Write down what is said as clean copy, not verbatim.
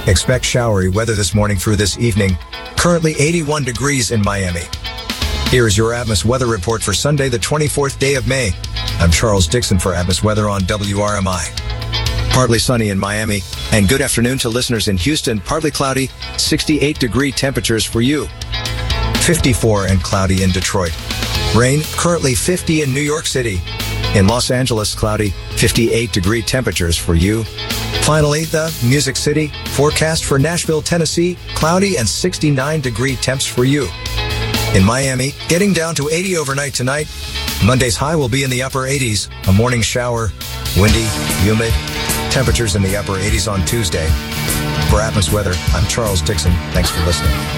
Expect showery weather this morning through this evening. Currently 81 degrees in Miami. Here is your Atmos weather report for Sunday, the 24th day of May. I'm Charles Dixon for Atmos Weather on WRMI. Partly sunny in Miami, and good afternoon to listeners in Houston. Partly cloudy, 68-degree temperatures for you. 54 and cloudy in Detroit. Rain, currently 50 in New York City. In Los Angeles, cloudy, 58-degree temperatures for you. Finally, the Music City, forecast for Nashville, Tennessee, cloudy and 69-degree temps for you. In Miami, getting down to 80 overnight tonight. Monday's high will be in the upper 80s. A morning shower, windy, humid. Temperatures in the upper 80s on Tuesday. For Atmos Weather, I'm Charles Dixon. Thanks for listening.